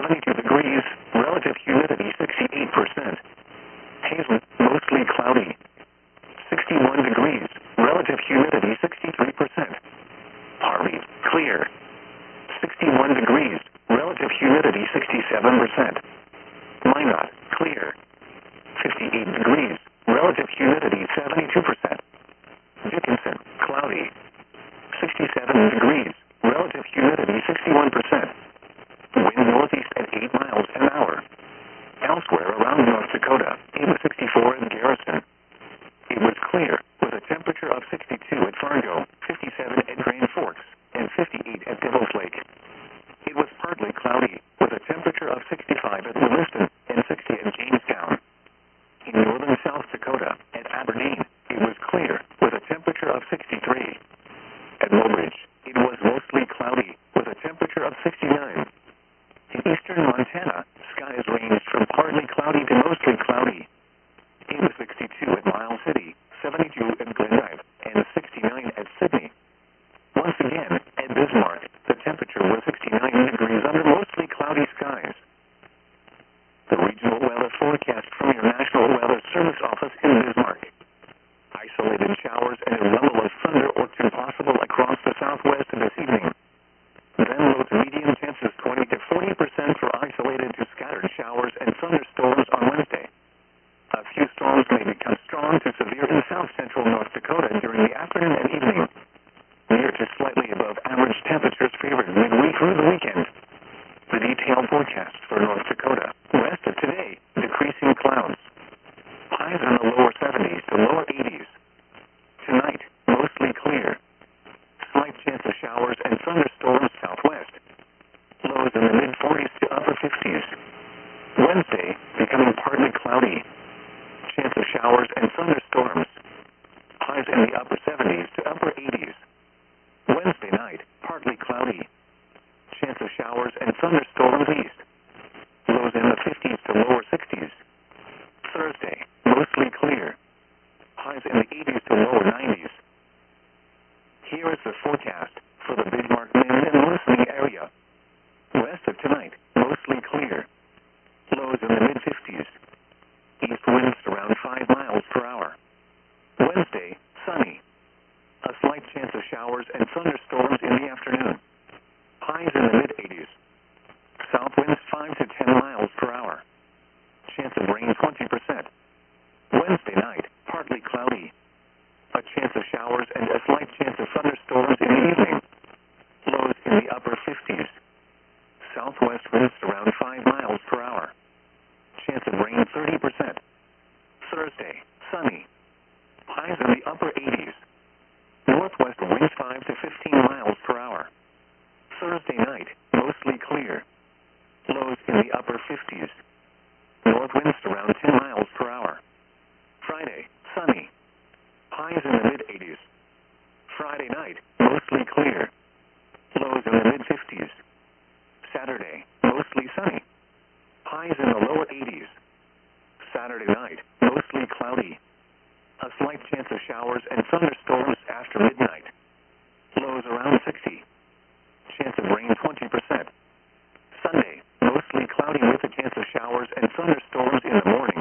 72 degrees, relative humidity 68%. Hazel, mostly cloudy. 61 degrees, relative humidity 63%. Harvey, clear. 61 degrees, relative humidity 67%. Minot, clear. 58 degrees, relative humidity 72%. Dickinson, cloudy. 67 degrees, relative humidity 61%. Wind northeast at 8 miles an hour. Elsewhere around North Dakota, it was 64 in Garrison. It was clear, with a temperature of 62 at Fargo, 57 at Grand Forks, and 58 at Devil's Lake. It was partly cloudy, with a temperature of 65 at Lewiston and 60 at Jamestown. In northern South Dakota, at Aberdeen, it was clear, with a temperature of 63. At Mobridge, it was mostly cloudy, with a temperature of 69. In eastern Montana, skies ranged from partly cloudy to mostly cloudy. It was 62 at Miles City, 72 at Glendive, and 69 at Sydney. Once again, at Bismarck, the temperature was 69 degrees under mostly cloudy skies. The regional weather forecast from your National Weather Service office in Bismarck. Isolated showers and a rumble of thunder or two possible across the southwest this evening. Then low to medium chances 20 to 40% for isolated to scattered showers and thunderstorms on Wednesday. A few storms may become strong to severe in south-central North Dakota during the afternoon and evening. Near to slightly above average temperatures favored midweek through the weekend. The detailed forecast for North Dakota. West of today, decreasing clouds. Highs in the lower 70s to lower 80s. Tonight, mostly clear. Slight chance of showers and thunderstorms southwest. Lows in the mid-40s to upper 50s. Wednesday, becoming partly cloudy. Chance of showers and thunderstorms. Highs in the upper 70s to upper 80s. Wednesday night, partly cloudy. Chance of showers and thunderstorms east. Lows in the 50s to lower 60s. Thursday, mostly clear. Highs in the 80s to lower 90s. Here is the forecast for the Bismarck, Minden, and listening area. West of tonight, mostly clear. Lows in the mid-50s. East winds around 5 miles per hour. Wednesday, sunny. A slight chance of showers and thunderstorms in the afternoon. Highs in the mid-80s. South winds 5 to 10 miles per hour. Chance of rain 20%. Wednesday night, partly cloudy. A chance of showers and a slight chance of thunderstorms in the evening. Lows in the upper 50s. Southwest winds around 5 miles per hour. Chance of rain 30%. Thursday, sunny. Highs in the upper 80s. Northwest winds 5 to 15 miles per hour. Thursday night, mostly clear. Lows in the upper 50s. North winds around 10 miles per hour. Friday, sunny. Highs in the mid-80s. Friday night, mostly clear. Lows in the mid-50s. Saturday, mostly sunny. Highs in the lower 80s. Saturday night, mostly cloudy. A slight chance of showers and thunderstorms after midnight. Lows around 60. Chance of rain 20%. Sunday, mostly cloudy with a chance of showers and thunderstorms in the morning.